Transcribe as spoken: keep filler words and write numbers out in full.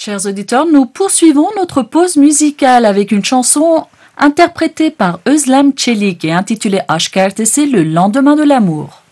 Chers auditeurs, nous poursuivons notre pause musicale avec une chanson interprétée par Özlem Çelik et intitulée Aşk Ertesi, le lendemain de l'amour.